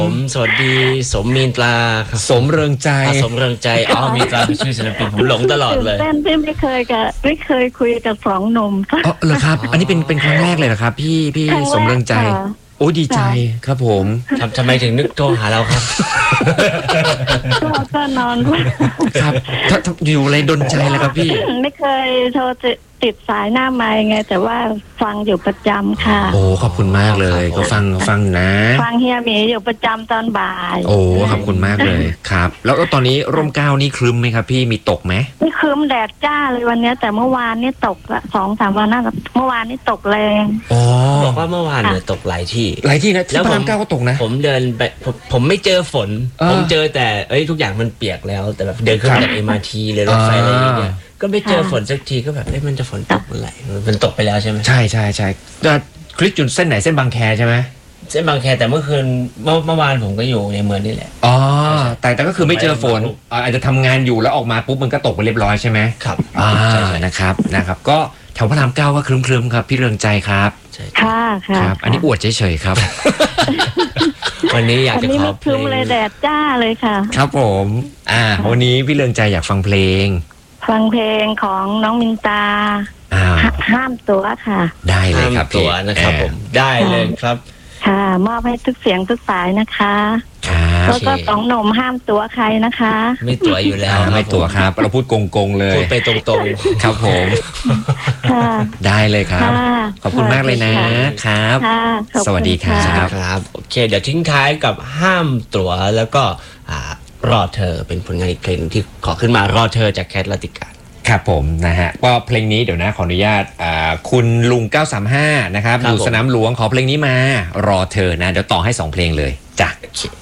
ผมสวัสดีสมมีนตราครับสมเริงใจสมเริงใจมีตราคือชื่อศิลปินผมหลงตลอดเลยเต้นที่ไม่เคยคุยกับสองหนุ่มอ๋อเหรอครับอันนี้เป็นครั้งแรกเลยเหรอครับพี่สมเริงใจโอ้ดีใจครับผมทำไมถึงนึกโทรหาเราครับก็นอนครับถ้าอยู่อะไรดนใจแล้วครับพี่ไม่เคยโทรติดสายหน้าไมค์ไงแต่ว่าฟังอยู่ประจำค่ะโอ้ขอบคุณมากเลยก็ฟังนะฟังเฮียหมีอยู่ประจำตอนบ่ายโอ้ขอบคุณมากเลยครับแล้วตอนนี้ร่มเกล้านี่ครึ้มไหมครับพี่มีตกไหมไม่ครึ้มแดดจ้าเลยวันนี้แต่เมื่อวานนี่ตกละ2-3 วันน่าเมื่อวานนี่ตกแรงอ๋อบอกว่าเมื่อวานเนี่ยตกหลายที่นะแล้วพระรามเก้าก็ตกนะผมเดินไปผมไม่เจอฝนผมเจอแต่ทุกอย่างมันเปียกแล้วแต่แบบเดินขึ้นจาก MRT เลยรถไฟอะไรอย่างเงี้ยก็ไม่เจอฝนสักทีก็แบบมันจะฝนตกเมื่อไหร่มันตกไปแล้วใช่ไหมใช่คลิกจุดเส้นไหนเส้นบางแคใช่ไหมเส้นบางแคแต่เมื่อคืนเมื่อวานผมก็อยู่ในเมืองนี่แหละอ๋อแต่ก็คือไม่เจอฝนอาจจะทำงานอยู่แล้วออกมาปุ๊บมันก็ตกไปเรียบร้อยใช่ไหมครับนะครับก็แถวพระรามเก้าก็ครึ้มๆครับพี่เรืองใจครับค่ะครับอันนี้อวดเฉยๆครับวันนี้อยากจะขอเพลงเลยแดดจ้าเลยค่ะครับผมวันนี้พี่เรืองใจอยากฟังเพลงของน้องมินตาห้ามตัวค่ะได้เลยครับตัวนะครับผมได้เลยครับค่ะมอบให้ทุกเสียงทุกสายนะคะแล้วก็สองหนุ่มห้ามตัวใครนะคะไม่ตัวอยู่แล้วไม่ตัวครับเราพูดโกงๆเลยพูดไปตรงๆครับผมได้เลยครับขอบคุณมากเลยนะครับสวัสดีครับโอเคเดี๋ยวทิ้งท้ายกับห้ามตัวแล้วก็รอเธอเป็นผลงานอีกเพลงที่ขอขึ้นมารอเธอจากแคทลาติกาครับผมนะฮะก็เพลงนี้เดี๋ยวนะขออนุญาตคุณลุง935นะครับอยู่สนามหลวงขอเพลงนี้มารอเธอนะเดี๋ยวต่อให้2เพลงเลยจ้ะ